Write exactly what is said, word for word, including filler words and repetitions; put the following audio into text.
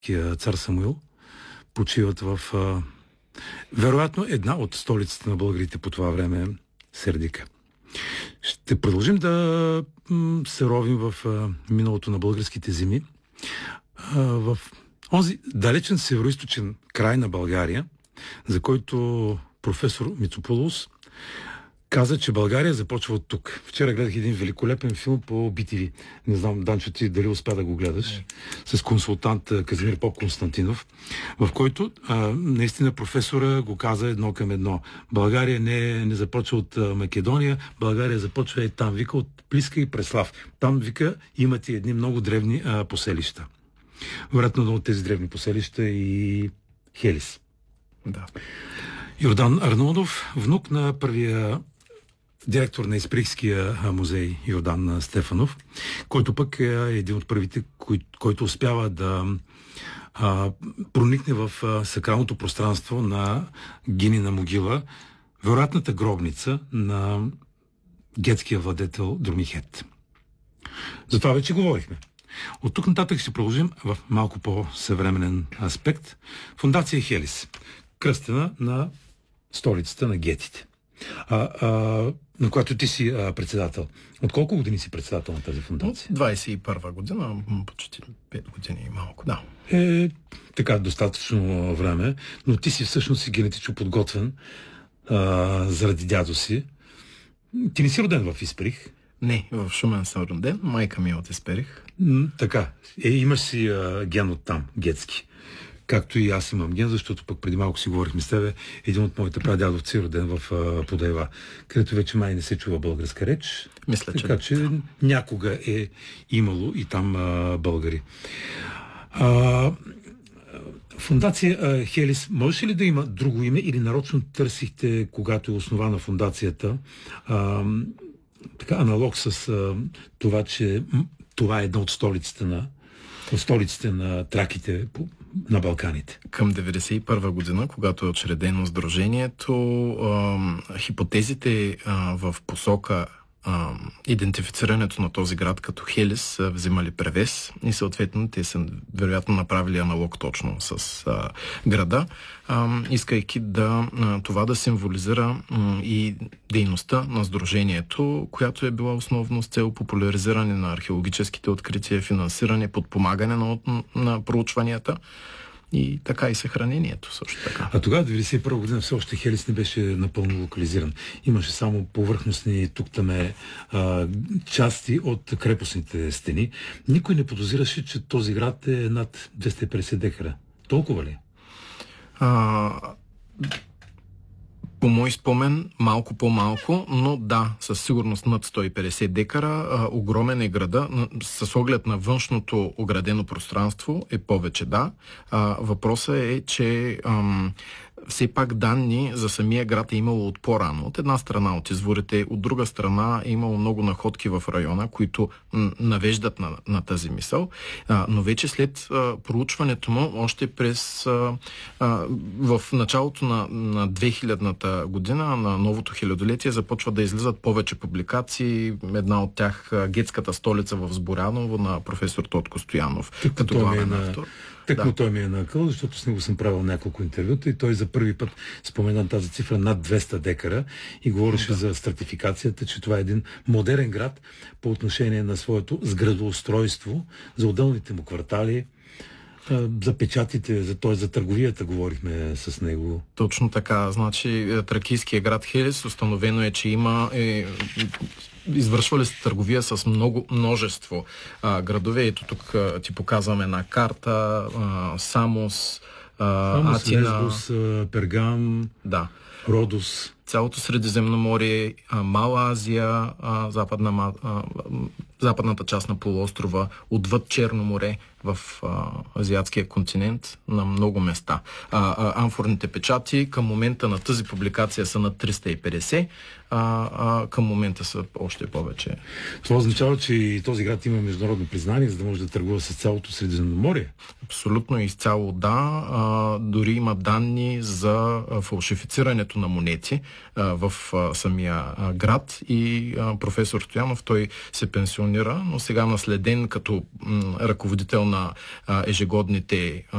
цар Самуил почиват в а, вероятно една от столиците на българите по това време, Сердика. Ще продължим да м, се ровим в а, миналото на българските земи, а, в онзи далечен североизточен край на България, за който професор Мицополос каза, че България започва от тук. Вчера гледах един великолепен филм по би ти ви. Не знам, Данчо, ти дали успя да го гледаш. Не. С консултант Казимир Поп Константинов, в който а, наистина професора го каза едно към едно. България не, не започва от а, Македония, България започва и там, вика, от Плиска и Преслав. Там, вика, имат и едни много древни а, поселища. Вероятно от тези древни поселища и Хелис. Да. Йордан Арнаудов, внук на първия директор на Исприхския музей Йордан Стефанов, който пък е един от първите, кой, който успява да а, проникне в а, сакралното пространство на Гинина могила, вероятната гробница на гетския владетел Друмихет. За това вече говорихме. От тук нататък ще продължим в малко по-съвременен аспект. Фондация Хелис, кръстена на столицата на гетите, а, а, на която ти си а, председател. От колко години си председател на тази фондация? двадесет и първа година, почти пет години и малко, да. Е, така, достатъчно време, но ти си всъщност си генетично подготвен а, заради дядо си. Ти не си роден в Исперих? Не, в Шумен съм роден, майка ми е от Исперих. М, така, е, имаш си а, ген от там, гетски. Както и аз имам ген, защото пък преди малко си говорихме с тебе, един от моите прадядовци е роден в а, Подайва, където вече май не се чува българска реч. Мисля, така че, че някога е имало и там а, българи. А, фондация а, Хелис, може ли да има друго име или нарочно търсихте, когато е основана фондацията, а, така аналог с а, това, че м, това е една от столиците на от столиците на траките на Балканите? Към деветдесет и първа година, когато е учредено сдружението, а, хипотезите а, в посока а, идентифицирането на този град като Хелис са взимали превес и съответно те са вероятно направили аналог точно с а, града, а, искайки да а, това да символизира а, и дейността на сдружението, която е била основно с цел популяризиране на археологическите открития, финансиране, подпомагане на, на проучванията и така и съхранението също така. А тогава, деветдесет и първа година, все още Хелис не беше напълно локализиран. Имаше само повърхностни тук-таме части от крепостните стени. Никой не подозираше, че този град е над двеста и петдесет декара. Толкова ли? А... По мой спомен, малко по-малко, но да, със сигурност над сто и петдесет декара. А, огромен е града. С оглед на външното оградено пространство е повече, да. А, въпросът е, че ам, все пак данни за самия град е имало от по-рано. От една страна от изворите, от друга страна е имало много находки в района, които м- навеждат на, на тази мисъл. А, но вече след а, проучването му, още през а, а, в началото на, на две хилядната година, на новото хилядолетие, започват да излизат повече публикации. Една от тях Гетската столица в Сборяново на професор Тотко Стоянов. Тък като главен автор. Тъкмо да. Той ми е накъл, защото с него съм правил няколко интервюта и той за първи път спомена тази цифра над двеста декара и говореше да. за стратификацията, че това е един модерен град по отношение на своето сградоустройство, за отделните му квартали, за печатите, за, т.е. за търговията говорихме с него. Точно така. Значи тракийския град Хелис, установено е, че има е, извършвали се търговия с много, множество а, градове. Ето тук а, ти показвам една карта. А, Самос, а, Самос, Атина, Лесбос, а, Пергам, да. Родос. Цялото Средиземноморие, а, Мала Азия, а, западна, а, западната част на полуострова, отвъд Черно море в а, азиатския континент на много места. А, а, амфорните печати към момента на тази публикация са на триста и петдесет, а, а към момента са още повече. Това означава, че и този град има международно признание, за да може да търгува с цялото Средиземноморие? Абсолютно изцяло да. А, дори има данни за а, фалшифицирането на монети а, в а, самия а, град и а, професор Стоянов, той се пенсионира, но сега наследен като м, ръководител на а, ежегодните а,